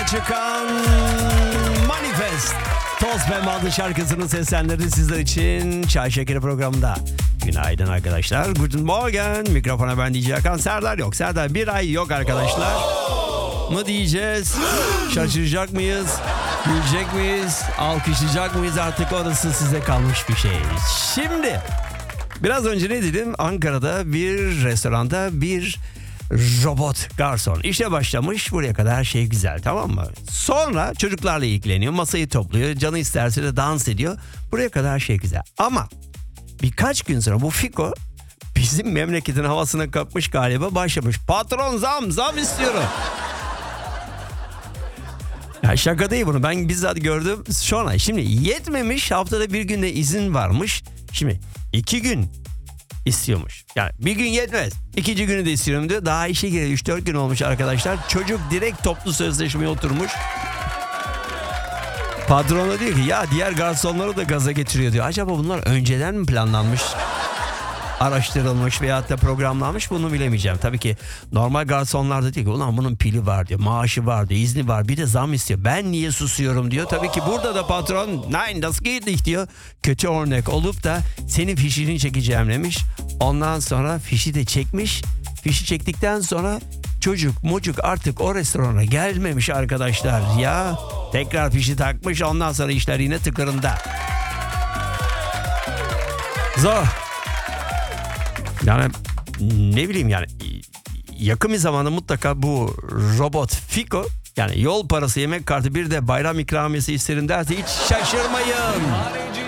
çıkan Manifest. Toz Pembe adlı şarkısının seslendirdiği sizler için Çay Şekeri programında. Günaydın arkadaşlar. Guten Morgen. Mikrofona ben DJ Hakan. Serdar yok. Serdar bir ay yok arkadaşlar. Mı diyeceğiz? Şaşıracak mıyız? Gülecek miyiz? Alkışlayacak mıyız? Artık orası size kalmış bir şey. Şimdi biraz önce ne dedim? Ankara'da bir restoranda bir robot garson işe başlamış. Buraya kadar her şey güzel, tamam mı? Sonra çocuklarla ilgileniyor, masayı topluyor, canı isterse de dans ediyor. Buraya kadar her şey güzel. Ama birkaç gün sonra bu Fiko bizim memleketin havasına kapmış galiba, başlamış. Patron zam istiyorum. Ya şaka değil bunu. Ben bizzat gördüm. Sonra şimdi yetmemiş, haftada bir günde izin varmış. Şimdi 2 gün istiyormuş. Yani bir gün yetmez. 2. günü de istiyorum diyor. Daha işe gireli 3-4 gün olmuş arkadaşlar. Çocuk direkt toplu sözleşmeye oturmuş. Patronu diyor ki ya diğer garsonları da gaza getiriyor diyor. Acaba bunlar önceden mi planlanmış? Araştırılmış veyahut da programlanmış, bunu bilemeyeceğim. Tabii ki normal garsonlar da diyor ki ulan bunun pili var diyor, maaşı var diyor, izni var, bir de zam istiyor. Ben niye susuyorum diyor. Tabii ki burada da patron nein das geht nicht diyor. Kötü örnek olup da senin fişini çekeceğim demiş. Ondan sonra fişi de çekmiş. Fişi çektikten sonra çocuk artık o restorana gelmemiş arkadaşlar ya. Tekrar fişi takmış, ondan sonra işler yine tıkırında. Zor. Yani ne bileyim yani yakın bir zamanda mutlaka bu robot Fiko, yani yol parası, yemek kartı, bir de bayram ikramiyesi isterim derse hiç şaşırmayın.